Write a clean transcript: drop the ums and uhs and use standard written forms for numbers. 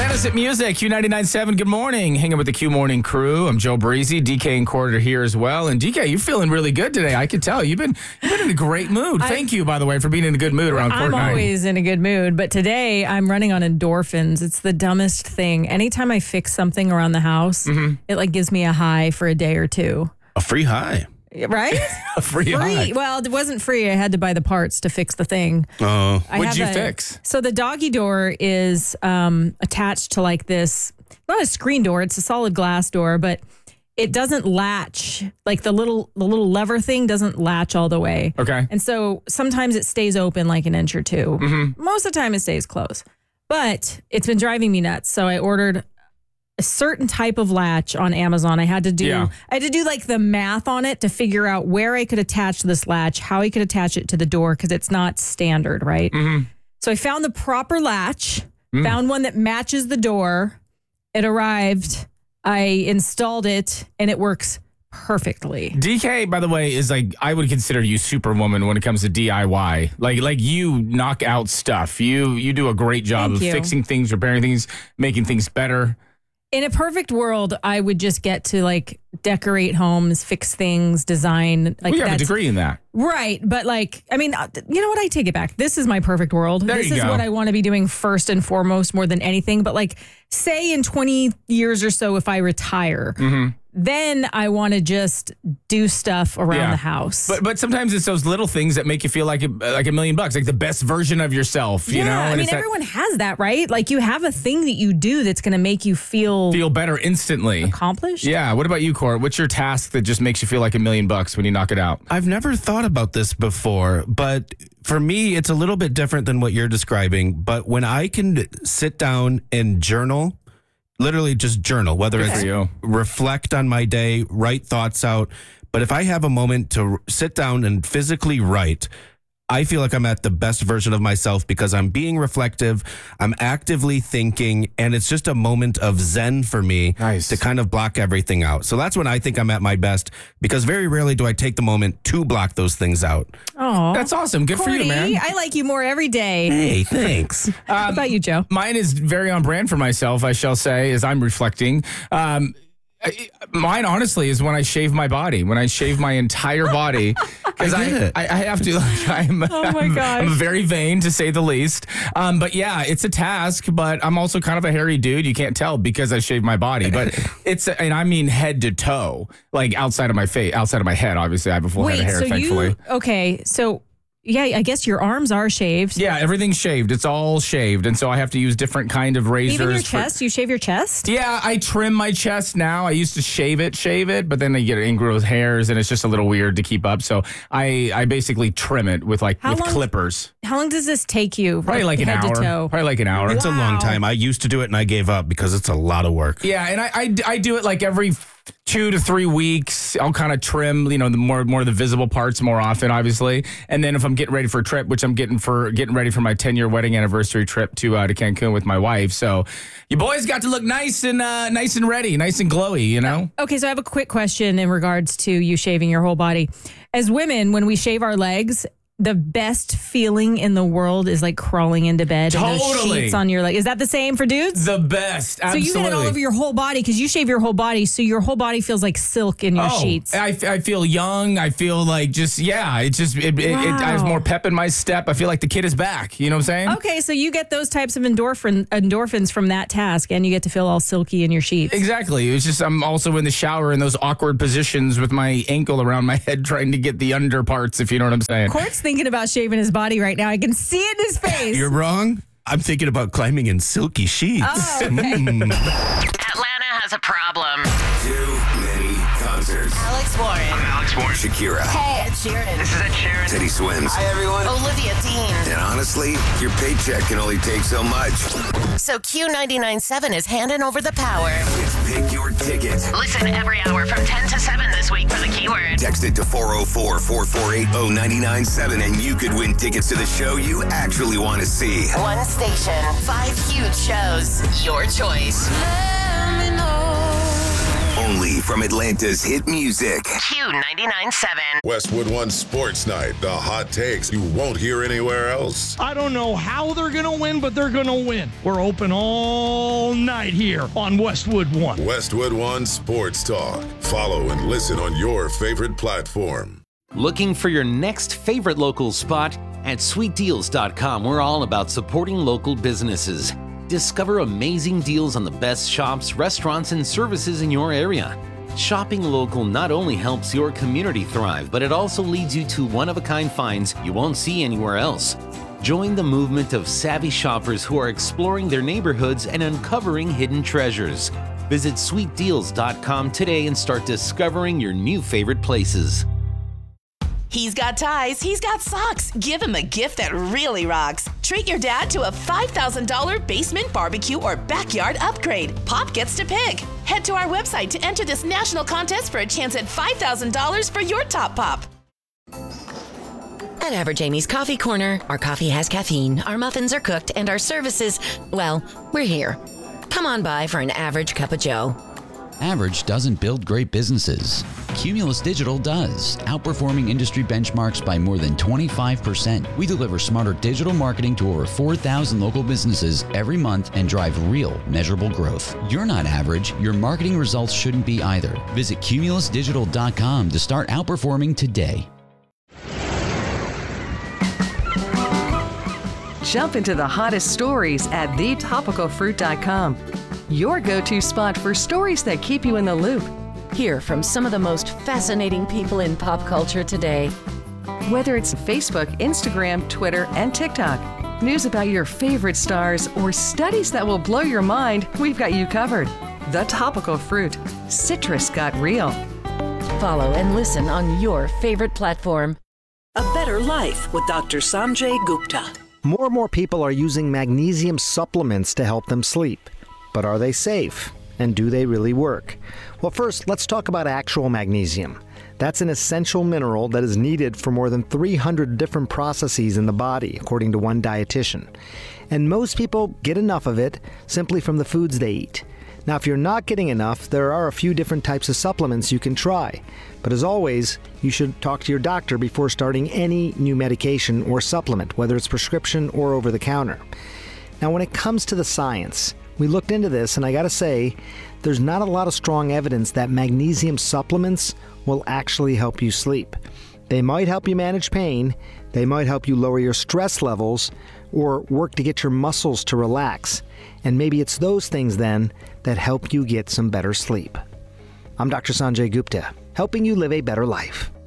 Atlantis at Music, Q99.7. Good morning. Hanging with the Q Morning crew. I'm Joe Breezy. DK and Cord are here as well. And DK, you're feeling really good today. I could tell. You've been in a great mood. Thank you, by the way, for being in a good mood around Cord. I'm always in a good mood, but today I'm running on endorphins. It's the dumbest thing. Anytime I fix something around the house, it like gives me a high for a day or two. A free high. Right? A free high. Well, it wasn't free. I had to buy the parts to fix the thing. Oh. What'd you fix? So the doggy door is attached to like this, not a screen door, it's a solid glass door, but it doesn't latch. Like the little lever thing doesn't latch all the way. Okay. And so sometimes it stays open like an inch or two. Mm-hmm. Most of the time it stays closed. But it's been driving me nuts. So I ordered a certain type of latch on Amazon. I had to do like the math on it to figure out where I could attach this latch, how I could attach it to the door, because it's not standard, right? Mm-hmm. So I found the proper latch, found one that matches the door. It arrived. I installed it, and it works perfectly. DK, by the way, is like, I would consider you superwoman when it comes to DIY. Like you knock out stuff. You do a great job of fixing things, repairing things, making things better. In a perfect world, I would just get to like decorate homes, fix things, design. Like you have a degree in that. Right. But like, I mean, you know what? I take it back. This is my perfect world. This is what I want to be doing first and foremost more than anything. But like, say in 20 years or so, if I retire, then I want to just do stuff around the house. But sometimes it's those little things that make you feel like $1 million, like the best version of yourself, you know? I mean, everyone has that, right? Like you have a thing that you do that's going to make you feel better instantly. Accomplished? Yeah. What about you, Cord? What's your task that just makes you feel like $1 million when you knock it out? I've never thought about this before, but for me, it's a little bit different than what you're describing. But when I can sit down and journal, literally just journal, whether it's reflect on my day, write thoughts out. But if I have a moment to sit down and physically write, I feel like I'm at the best version of myself because I'm being reflective, I'm actively thinking, and it's just a moment of zen for me to kind of block everything out. So that's when I think I'm at my best, because very rarely do I take the moment to block those things out. Oh, that's awesome. Good Cordy, for you, man. I like you more every day. Hey, thanks. How about you, Joe? Mine is very on brand for myself, I shall say, as I'm reflecting. Mine, honestly, is when I shave my body, when I shave my entire body. Because I have to, like, I'm very vain, to say the least. But yeah, it's a task, but I'm also kind of a hairy dude. You can't tell because I shave my body. But and I mean head to toe, like outside of my face, outside of my head. Obviously, I have a full head of hair, thankfully. So yeah, I guess your arms are shaved. Yeah, everything's shaved. It's all shaved. And so I have to use different kind of razors. Even your chest? You shave your chest? Yeah, I trim my chest now. I used to shave it, but then I get ingrown hairs and it's just a little weird to keep up. So I basically trim it with clippers. How long does this take you? Probably like an hour. Probably like an hour. It's a long time. I used to do it and I gave up because it's a lot of work. Yeah, and I do it like every 2 to 3 weeks. I'll kind of trim, the more of the visible parts more often, obviously. And then if I'm getting ready for a trip, which I'm getting ready for my 10-year wedding anniversary trip to Cancun with my wife. So you boys got to look nice and ready, nice and glowy, you know? Okay, so I have a quick question in regards to you shaving your whole body. As women, when we shave our legs, the best feeling in the world is like crawling into bed and those sheets on your leg. Is that the same for dudes? The best, absolutely. So you get it all over your whole body because you shave your whole body, so your whole body feels like silk in your sheets. I feel young. I feel like I have more pep in my step. I feel like the kid is back. You know what I'm saying? Okay, so you get those types of endorphins from that task, and you get to feel all silky in your sheets. Exactly. It's just I'm also in the shower in those awkward positions with my ankle around my head trying to get the under parts, if you know what I'm saying. Court's thinking about shaving his body right now. I can see it in his face. You're wrong. I'm thinking about climbing in silky sheets. Oh, okay. Atlanta has a problem. Too many concerts. Alex Warren. I'm Alex Warren. Shakira. Hey, Ed Sheeran. This is Ed Sheeran. Teddy Swims. Hi, everyone. Olivia Dean. And honestly, your paycheck can only take so much. So Q99.7 is handing over the power. It's Pick Your Ticket. Listen every hour from 10 to 7 this week for the keyword. Text it to 404-448-0997 and you could win tickets to the show you actually want to see. One station, 5 huge shows. Your choice. Only only from Atlanta's hit music. Q99.7. Westwood One Sports Night. The hot takes you won't hear anywhere else. I don't know how they're going to win, but they're going to win. We're open all night here on Westwood One. Westwood One Sports Talk. Follow and listen on your favorite platform. Looking for your next favorite local spot? At sweetdeals.com, we're all about supporting local businesses. Discover amazing deals on the best shops, restaurants, and services in your area. Shopping local not only helps your community thrive, but it also leads you to one-of-a-kind finds you won't see anywhere else. Join the movement of savvy shoppers who are exploring their neighborhoods and uncovering hidden treasures. Visit sweetdeals.com today and start discovering your new favorite places. He's got ties, he's got socks. Give him a gift that really rocks. Treat your dad to a $5,000 basement barbecue or backyard upgrade. Pop gets to pick. Head to our website to enter this national contest for a chance at $5,000 for your top pop. At Average Amy's Coffee Corner, our coffee has caffeine, our muffins are cooked, and our services, well, we're here. Come on by for an average cup of joe. Average doesn't build great businesses. Cumulus Digital does, outperforming industry benchmarks by more than 25%. We deliver smarter digital marketing to over 4,000 local businesses every month and drive real, measurable growth. You're not average. Your marketing results shouldn't be either. Visit cumulusdigital.com to start outperforming today. Jump into the hottest stories at thetopicalfruit.com. Your go-to spot for stories that keep you in the loop. Hear from some of the most fascinating people in pop culture today. Whether it's Facebook, Instagram, Twitter, and TikTok, news about your favorite stars, or studies that will blow your mind, we've got you covered. The Topical Fruit. Citrus got real. Follow and listen on your favorite platform. A Better Life with Dr. Sanjay Gupta. More and more people are using magnesium supplements to help them sleep. But are they safe? And do they really work? Well, first, let's talk about actual magnesium. That's an essential mineral that is needed for more than 300 different processes in the body, according to one dietitian. And most people get enough of it simply from the foods they eat. Now, if you're not getting enough, there are a few different types of supplements you can try. But as always, you should talk to your doctor before starting any new medication or supplement, whether it's prescription or over the counter. Now, when it comes to the science, we looked into this, and I gotta say, there's not a lot of strong evidence that magnesium supplements will actually help you sleep. They might help you manage pain, they might help you lower your stress levels, or work to get your muscles to relax. And maybe it's those things then that help you get some better sleep. I'm Dr. Sanjay Gupta, helping you live a better life.